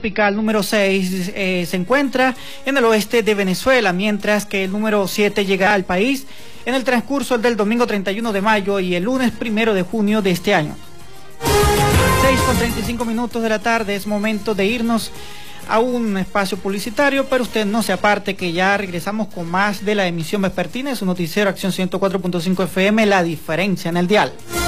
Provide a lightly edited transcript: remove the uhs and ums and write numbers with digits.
tropical número 6 se encuentra en el oeste de Venezuela, mientras que el número 7 llegará al país en el transcurso del domingo 31 de mayo y el lunes 1 de junio de este año. 6:35 de la tarde, es momento de irnos a un espacio publicitario, pero usted no se aparte, que ya regresamos con más de la emisión vespertina de su noticiero Acción 104.5 FM, La Diferencia en el Dial.